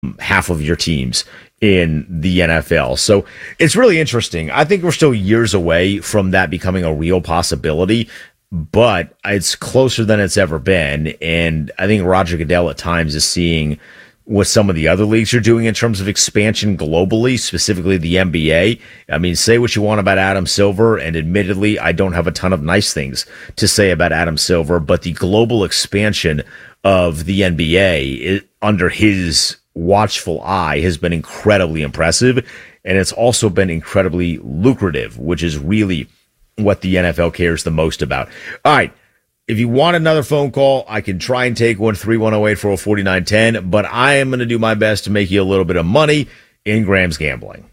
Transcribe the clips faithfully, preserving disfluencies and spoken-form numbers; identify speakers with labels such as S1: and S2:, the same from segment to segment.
S1: half of your teams in the N F L. So it's really interesting. I think we're still years away from that becoming a real possibility, but it's closer than it's ever been. And I think Roger Goodell at times is seeing what some of the other leagues are doing in terms of expansion globally, specifically the N B A. I mean, say what you want about Adam Silver, and admittedly, I don't have a ton of nice things to say about Adam Silver, but the global expansion of the N B A is, under his watchful eye, has been incredibly impressive, and it's also been incredibly lucrative, which is really what the N F L cares the most about. All right. If you want another phone call, I can try and take one, three one zero eight, four oh four nine one zero, but I am going to do my best to make you a little bit of money in Graham's Gambling.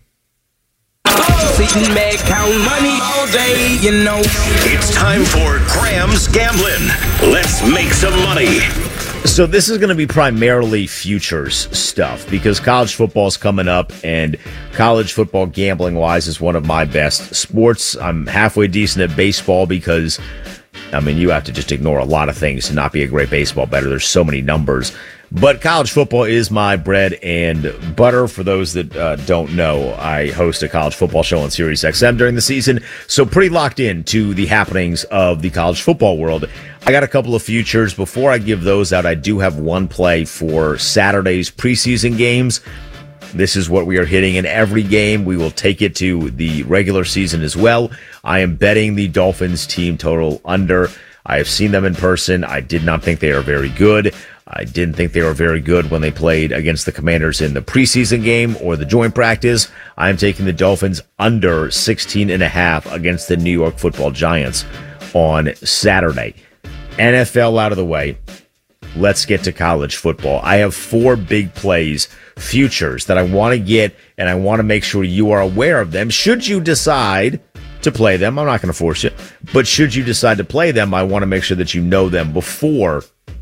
S2: It's time for Graham's Gambling. Let's make some money.
S1: So this is going to be primarily futures stuff because college football is coming up, and college football gambling-wise is one of my best sports. I'm halfway decent at baseball because, I mean, you have to just ignore a lot of things to not be a great baseball bettor. There's so many numbers. But college football is my bread and butter. For those that uh, don't know, I host a college football show on Sirius X M during the season, so pretty locked in to the happenings of the college football world. I got a couple of futures. Before I give those out, I do have one play for Saturday's preseason games. This is what we are hitting in every game. We will take it to the regular season as well. I am betting the Dolphins team total under. I have seen them in person. I did not think they are very good. I didn't think they were very good when they played against the Commanders in the preseason game or the joint practice. I am taking the Dolphins under sixteen and a half against the New York Football Giants on Saturday. N F L out of the way. Let's get to college football. I have four big plays, futures, that I want to get, and I want to make sure you are aware of them. Should you decide to play them, I'm not going to force you, but should you decide to play them, I want to make sure that you know them before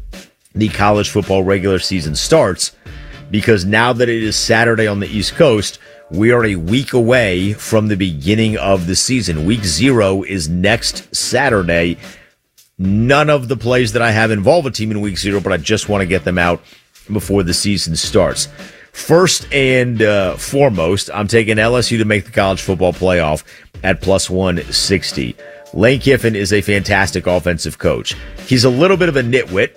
S1: the college football regular season starts, because now that it is Saturday on the East Coast, we are a week away from the beginning of the season. Week zero is next Saturday. None of the plays that I have involve a team in week zero, but I just want to get them out before the season starts. First and uh, foremost, I'm taking L S U to make the college football playoff at plus one sixty. Lane Kiffin is a fantastic offensive coach. He's a little bit of a nitwit.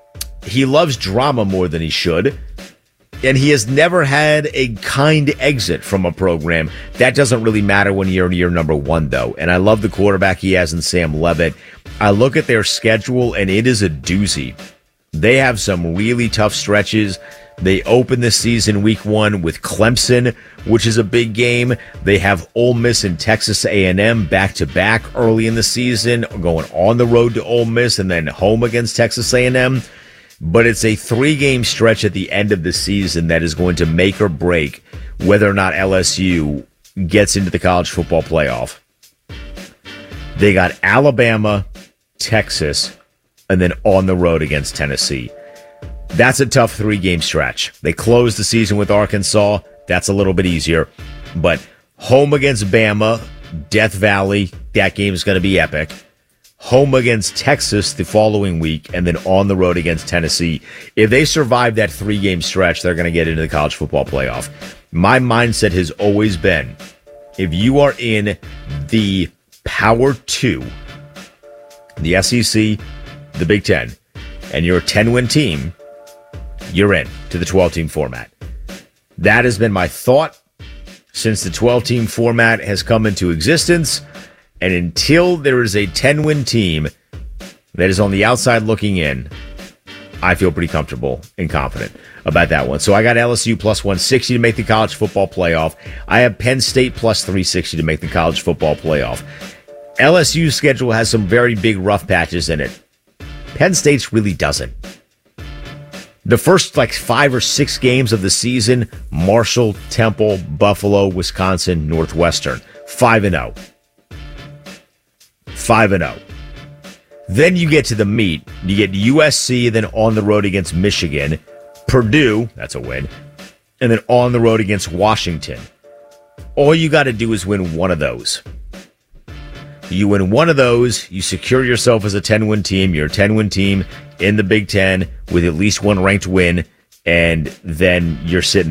S1: He loves drama more than he should, and he has never had a kind exit from a program. That doesn't really matter when you're in year number one, though, and I love the quarterback he has in Sam Levitt. I look at their schedule, and it is a doozy. They have some really tough stretches. They open the season week one with Clemson, which is a big game. They have Ole Miss and Texas A and M back-to-back early in the season, going on the road to Ole Miss and then home against Texas A and M. But it's a three-game stretch at the end of the season that is going to make or break whether or not L S U gets into the college football playoff. They got Alabama, Texas, and then on the road against Tennessee. That's a tough three-game stretch. They close the season with Arkansas. That's a little bit easier. But home against Bama, Death Valley, that game is going to be epic. Home against Texas the following week, and then on the road against Tennessee. If they survive that three-game stretch, they're going to get into the college football playoff. My mindset has always been, if you are in the Power Two, the S E C, the Big Ten, and you're a ten-win team, you're in to the twelve-team format. That has been my thought since the twelve-team format has come into existence. And until there is a ten-win team that is on the outside looking in, I feel pretty comfortable and confident about that one. So I got L S U plus one sixty to make the college football playoff. I have Penn State plus three sixty to make the college football playoff. L S U's schedule has some very big rough patches in it. Penn State's really doesn't. The first like five or six games of the season, Marshall, Temple, Buffalo, Wisconsin, Northwestern, five and oh. five and oh. Then you get to the meat. You get U S C, then on the road against Michigan. Purdue, that's a win. And then on the road against Washington. All you got to do is win one of those. You win one of those, you secure yourself as a ten-win team. You're a ten-win team in the Big Ten with at least one ranked win and then you're sitting